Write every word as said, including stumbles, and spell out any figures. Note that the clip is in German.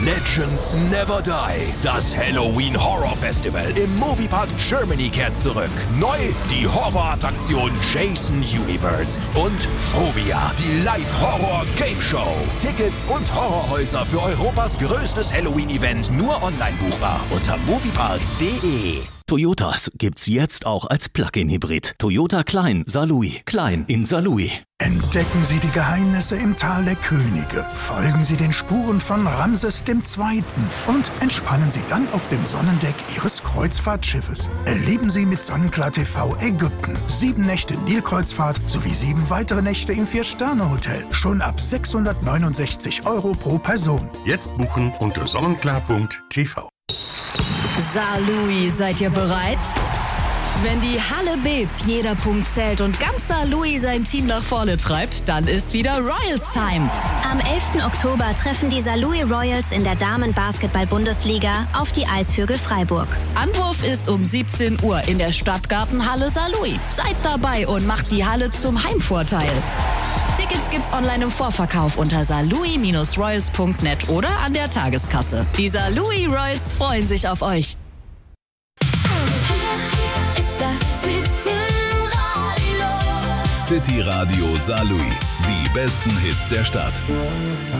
Legends Never Die. Das Halloween Horror Festival im Moviepark Germany kehrt zurück. Neu die Horrorattraktion Jason Universe und Phobia, die Live-Horror-Game-Show. Tickets und Horrorhäuser für Europas größtes Halloween-Event nur online buchbar unter moviepark punkt de. Toyotas gibt's jetzt auch als Plug-in-Hybrid. Toyota Klein Saarlouis. Klein in Saarlouis. Entdecken Sie die Geheimnisse im Tal der Könige. Folgen Sie den Spuren von Ramses der Zweite. Und entspannen Sie dann auf dem Sonnendeck Ihres Kreuzfahrtschiffes. Erleben Sie mit Sonnenklar T V Ägypten. Sieben Nächte Nilkreuzfahrt sowie sieben weitere Nächte im Vier-Sterne-Hotel. Schon ab sechshundertneunundsechzig Euro pro Person. Jetzt buchen unter sonnenklar punkt t v. Saarlouis, seid ihr bereit? Wenn die Halle bebt, jeder Punkt zählt und ganz Saarlouis sein Team nach vorne treibt, dann ist wieder Royals Time. Am elften Oktober treffen die Saarlouis Royals in der Damen-Basketball-Bundesliga auf die Eisvögel Freiburg. Anwurf ist um siebzehn Uhr in der Stadtgartenhalle Saarlouis. Seid dabei und macht die Halle zum Heimvorteil. Tickets gibt's online im Vorverkauf unter saarlouis Bindestrich royals punkt net oder an der Tageskasse. Die Saarlouis Royals freuen sich auf euch. City Radio Saarlouis. Die besten Hits der Stadt.